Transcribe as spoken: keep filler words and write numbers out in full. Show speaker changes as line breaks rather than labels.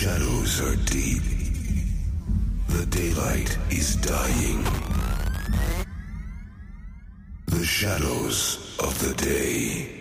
shadows are deep. The daylight is dying. The shadows of the day.